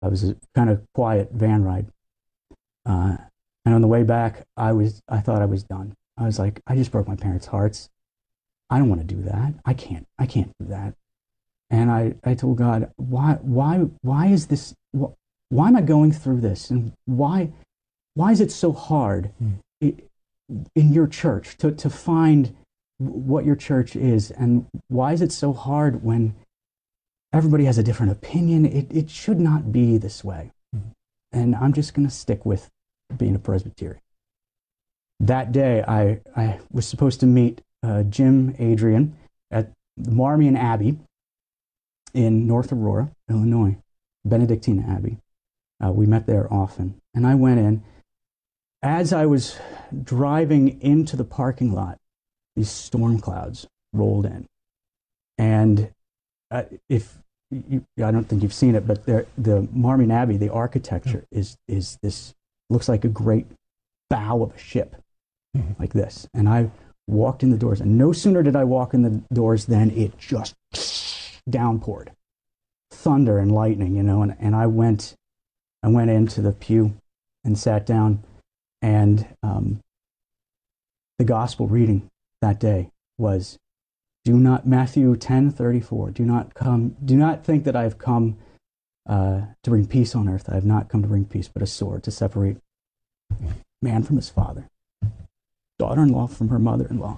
I was a kind of quiet van ride. And on the way back, I thought I was done. I was like, I just broke my parents' hearts. I don't want to do that. I can't do that. And I told God, why is this? Why am I going through this? And why is it so hard in your church to find what your church is? And why is it so hard when everybody has a different opinion? It should not be this way. And I'm just going to stick with being a Presbyterian. That day, I was supposed to meet Jim Adrian at the Marmion Abbey in North Aurora, Illinois, Benedictine Abbey. We met there often. And I went in. As I was driving into the parking lot, these storm clouds rolled in. And I don't think you've seen it, but the Marmion Abbey, the architecture is this, looks like a great bow of a ship, like this. And I walked in the doors, and no sooner did I walk in the doors than it just downpoured, thunder and lightning, and I went into the pew and sat down, and the gospel reading that day was, Matthew 10:34, do not think that I have come to bring peace on earth. I have not come to bring peace, but a sword to separate man from his father, daughter-in-law from her mother-in-law.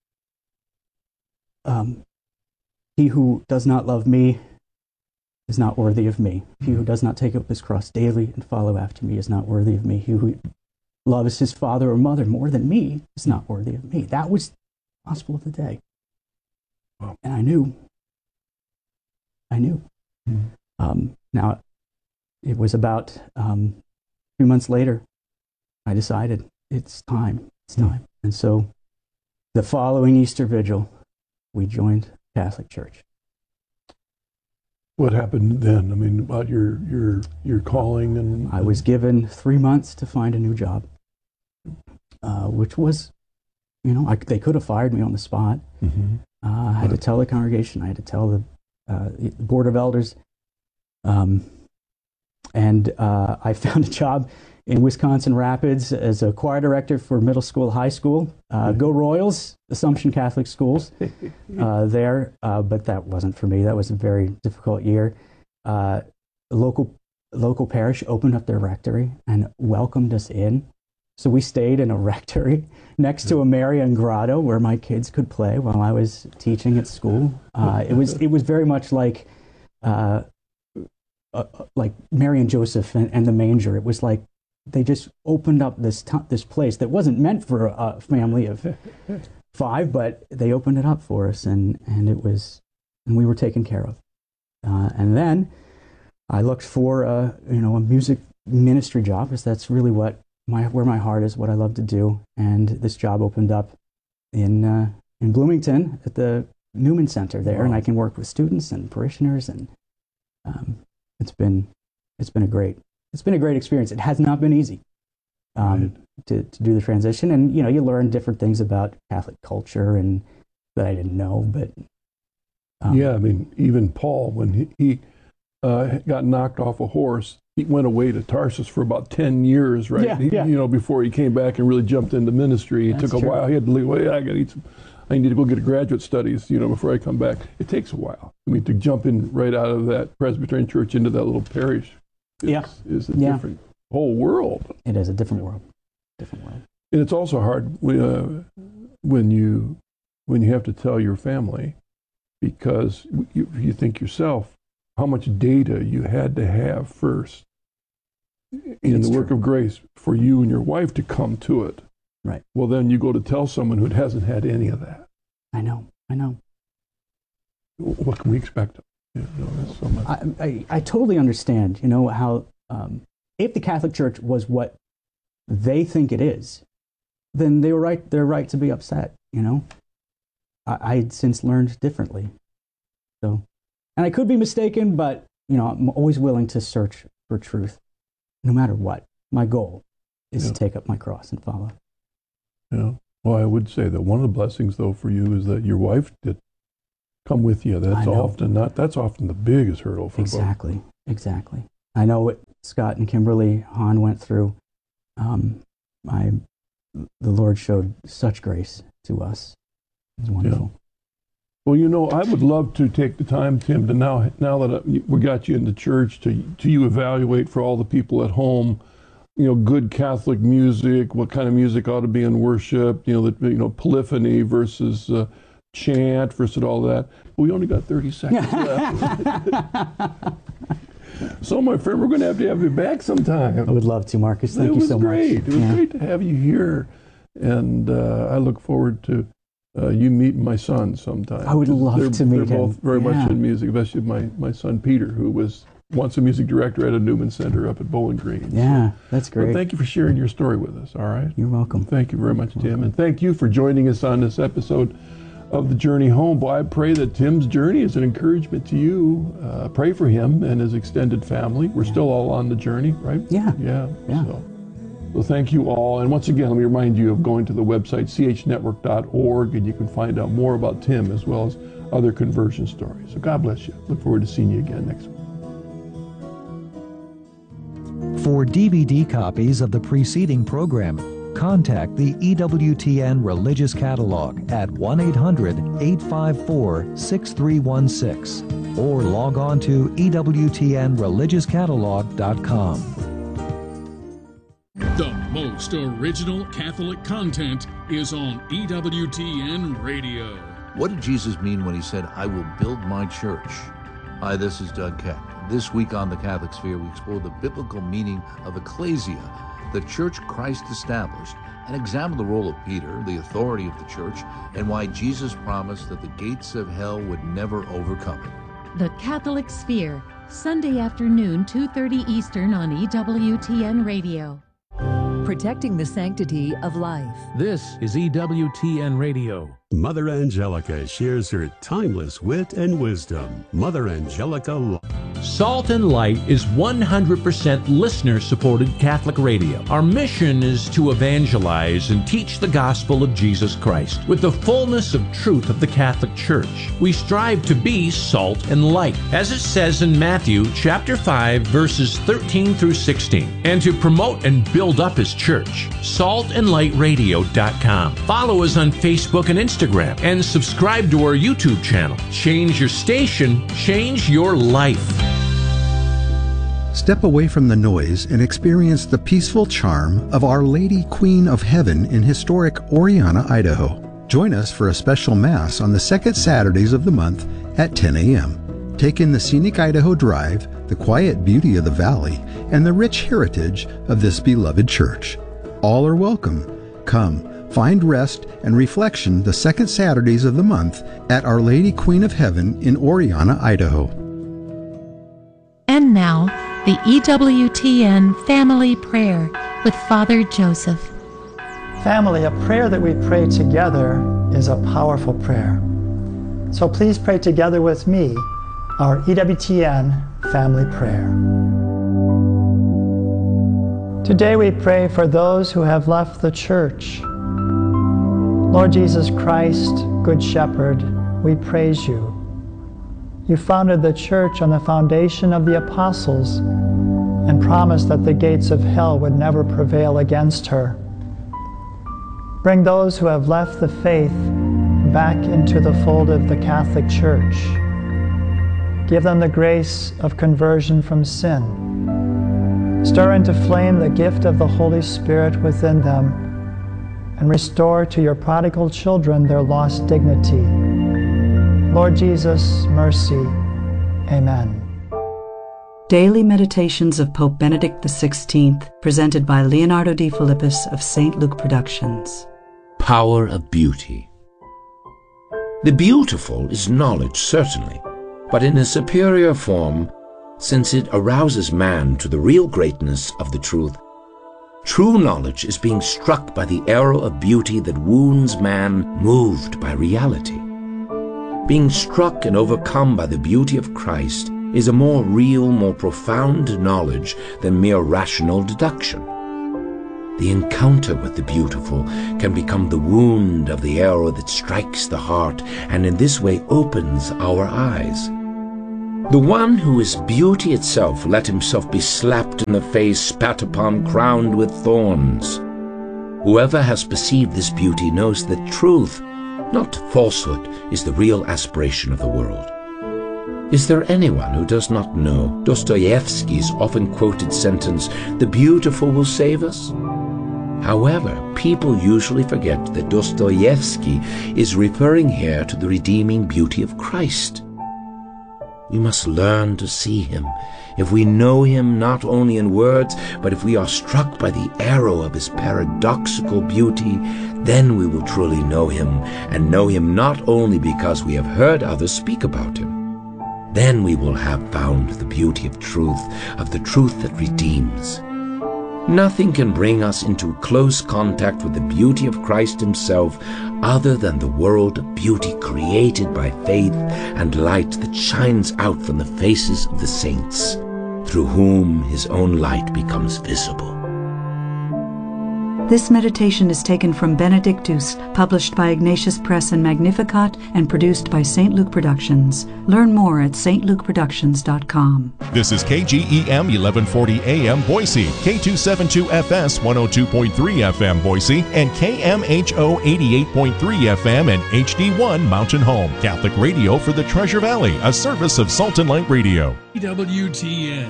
He who does not love me is not worthy of me. He who does not take up his cross daily and follow after me is not worthy of me. He who loves his father or mother more than me is not worthy of me. That was the gospel of the day. Wow. And I knew. Now, it was about 2 months later, I decided it's time. And so the following Easter Vigil, we joined Catholic Church. What happened then? I mean, about your calling and... I was given 3 months to find a new job, which was, they could have fired me on the spot. I had to tell the congregation, I had to tell the Board of Elders, and I found a job in Wisconsin Rapids as a choir director for middle school, high school. Go Royals, Assumption Catholic Schools there, but that wasn't for me. That was a very difficult year. Local parish opened up their rectory and welcomed us in. So we stayed in a rectory next to a Marian grotto where my kids could play while I was teaching at school. It was very much like Mary and Joseph and the manger. It was like they just opened up this place that wasn't meant for a family of 5, but they opened it up for us, and we were taken care of. And then I looked for a music ministry job, because that's really where my heart is, what I love to do. And this job opened up in Bloomington at the Newman Center there, and I can work with students and parishioners, and it's been a great experience. It has not been easy to do the transition, and you learn different things about Catholic culture and that I didn't know. But yeah, I mean, even Paul, when he got knocked off a horse, he went away to Tarsus for about 10 years, right? Yeah. Before he came back and really jumped into ministry. It took a while. He had to leave. Well, I need to go get a graduate studies, before I come back. It takes a while. I mean, to jump in right out of that Presbyterian church into that little parish is a different whole world. It is a different world. And it's also hard when you have to tell your family, because you think yourself how much data you had to have first in the work of grace for you and your wife to come to it. Right. Well, then you go to tell someone who hasn't had any of that. I know. What can we expect? There's so much. I totally understand, how if the Catholic Church was what they think it is, then they're right to be upset, I had since learned differently. So, and I could be mistaken, but, I'm always willing to search for truth, no matter what. My goal is to take up my cross and follow. Yeah. Well, I would say that one of the blessings, though, for you is that your wife did come with you. That's often the biggest hurdle for Exactly. I know what Scott and Kimberly Hahn went through. The Lord showed such grace to us. It was wonderful. Yeah. Well, I would love to take the time, Tim, to now that we got you into church, to you evaluate for all the people at home, good Catholic music, what kind of music ought to be in worship, polyphony versus chant versus all that. We only got 30 seconds left. So, my friend, we're going to have you back sometime. I would love to, Marcus. Thank you so much. It was great to have you here. And I look forward to you meeting my son sometime. I would love to meet him. They're both very much in music, especially my son Peter, who was once a music director at a Newman Center up at Bowling Green. Yeah, that's great. Well, thank you for sharing your story with us, all right? You're welcome. Thank you very much, Tim. And thank you for joining us on this episode of The Journey Home. Boy, I pray that Tim's journey is an encouragement to you. Pray for him and his extended family. We're still all on the journey, right? Yeah. So thank you all. And once again, let me remind you of going to the website, chnetwork.org, and you can find out more about Tim as well as other conversion stories. So God bless you. Look forward to seeing you again next week. For DVD copies of the preceding program, contact the EWTN Religious Catalog at 1-800-854-6316 or log on to EWTNReligiousCatalog.com. The most original Catholic content is on EWTN Radio. What did Jesus mean when he said, "I will build my church"? Hi, this is Doug Keck. This week on The Catholic Sphere, we explore the biblical meaning of ecclesia, the church Christ established, and examine the role of Peter, the authority of the church, and why Jesus promised that the gates of hell would never overcome it. The Catholic Sphere, Sunday afternoon, 2:30 Eastern on EWTN Radio. Protecting the sanctity of life. This is EWTN Radio. Mother Angelica shares her timeless wit and wisdom. Mother Angelica. Salt and Light is 100% listener-supported Catholic radio. Our mission is to evangelize and teach the gospel of Jesus Christ with the fullness of truth of the Catholic Church. We strive to be salt and light, as it says in Matthew chapter 5, verses 13 through 16, and to promote and build up His church. saltandlightradio.com. Follow us on Facebook and Instagram, and subscribe to our YouTube channel. Change your station, change your life. Step away from the noise and experience the peaceful charm of Our Lady Queen of Heaven in historic Oriana, Idaho. Join us for a special Mass on the second Saturdays of the month at 10 a.m. Take in the scenic Idaho Drive, the quiet beauty of the valley, and the rich heritage of this beloved church. All are welcome. Come, find rest and reflection the second Saturdays of the month at Our Lady Queen of Heaven in Oriana, Idaho. And now, the EWTN Family Prayer with Father Joseph. Family, a prayer that we pray together is a powerful prayer. So please pray together with me our EWTN Family Prayer. Today we pray for those who have left the church. Lord Jesus Christ, Good Shepherd, we praise you. You founded the church on the foundation of the apostles and promised that the gates of hell would never prevail against her. Bring those who have left the faith back into the fold of the Catholic Church. Give them the grace of conversion from sin. Stir into flame the gift of the Holy Spirit within them, and restore to your prodigal children their lost dignity. Lord Jesus, mercy. Amen. Daily Meditations of Pope Benedict XVI, presented by Leonardo D. Philippus of St. Luke Productions. Power of beauty. The beautiful is knowledge, certainly, but in a superior form, since it arouses man to the real greatness of the truth. True knowledge is being struck by the arrow of beauty that wounds man, moved by reality. Being struck and overcome by the beauty of Christ is a more real, more profound knowledge than mere rational deduction. The encounter with the beautiful can become the wound of the arrow that strikes the heart, and in this way opens our eyes. The one who is beauty itself let himself be slapped in the face, spat upon, crowned with thorns. Whoever has perceived this beauty knows that truth, not falsehood, is the real aspiration of the world. Is there anyone who does not know Dostoevsky's often quoted sentence, "The beautiful will save us"? However, people usually forget that Dostoevsky is referring here to the redeeming beauty of Christ. We must learn to see him. If we know him not only in words, but if we are struck by the arrow of his paradoxical beauty, then we will truly know him, and know him not only because we have heard others speak about him. Then we will have found the beauty of the truth that redeems. Nothing can bring us into close contact with the beauty of Christ himself other than the world of beauty created by faith and light that shines out from the faces of the saints, through whom his own light becomes visible. This meditation is taken from Benedictus, published by Ignatius Press and Magnificat, and produced by St. Luke Productions. Learn more at stlukeproductions.com. This is KGEM 1140 AM Boise, K272FS 102.3 FM Boise, and KMHO 88.3 FM and HD1 Mountain Home. Catholic radio for the Treasure Valley, a service of Salt and Light Radio. EWTN.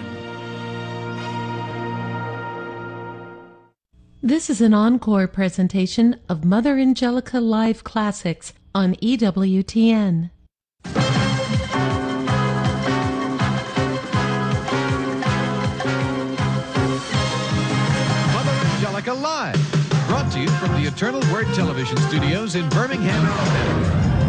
This is an encore presentation of Mother Angelica Live Classics on EWTN. Mother Angelica Live, brought to you from the Eternal Word Television Studios in Birmingham, Alabama.